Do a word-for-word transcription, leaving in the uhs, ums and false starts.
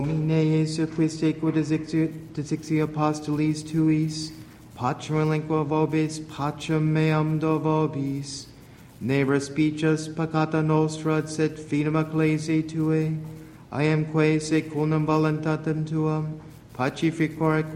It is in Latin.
Domine Jesu Christe, quod dixi apostolis tuis, Pacem lingua vobis, pacem meam do vobis, ne respices peccata nostra, sed fidem ecclesiae Tuae, I am quae secundum voluntatem Tuam, pacificore